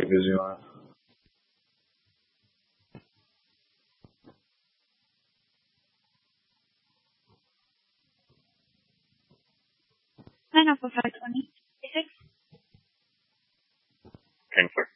What gives you on? Line up for 520. 6. King 4.